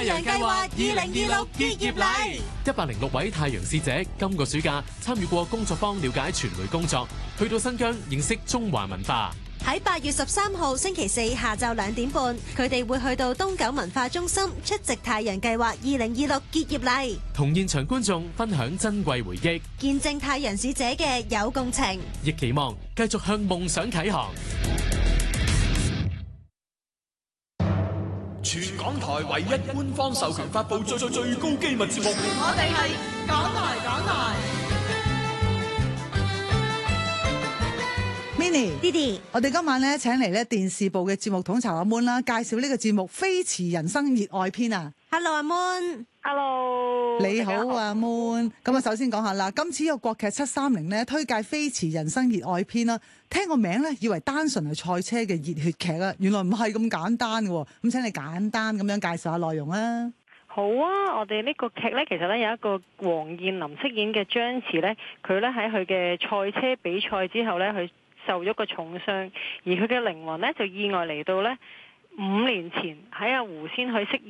陽計劃2026結業禮，106位太陽使者今個暑假參與過工作坊，了解傳媒工作，去到新疆認識中華文化。 喺8月13號星期四下晝2點半，佢哋會去到東九文化中心出席太陽計劃2026結業禮， 同現場觀眾分享珍貴回憶， 見證太陽使者嘅有共情， 亦期望繼續向夢想啟航。 全港台唯一官方授權發布最高機密節目， 我哋係港台。 Minnie，Didi，我哋今晚咧請嚟咧電視部嘅節目統籌阿 Moon 啦，介紹呢個節目《飛馳人生熱愛篇》啊。 Hello， 阿 Moon。Hello， 你好啊 Moon。咁啊，首先講下啦，今次有國劇730咧推介《飛馳人生熱愛篇》啦，聽個名咧以為單純係賽車嘅熱血劇啊，原來唔係咁簡單嘅。咁請你簡單咁樣介紹下內容啊。 好啊，我哋呢個劇呢，其實呢有一個黃燕琳飾演嘅張弛呢，佢呢喺佢嘅賽車比賽之後呢，佢受咗個重傷，而佢嘅靈魂呢，就意外嚟到呢5年前喺阿胡仙去飾